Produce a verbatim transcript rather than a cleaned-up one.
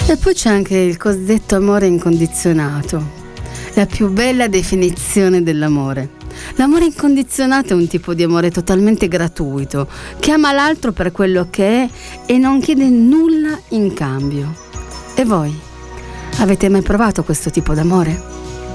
E poi c'è anche il cosiddetto amore incondizionato, la più bella definizione dell'amore. L'amore incondizionato è un tipo di amore totalmente gratuito, che ama l'altro per quello che è e non chiede nulla in cambio. E voi? Avete mai provato questo tipo d'amore?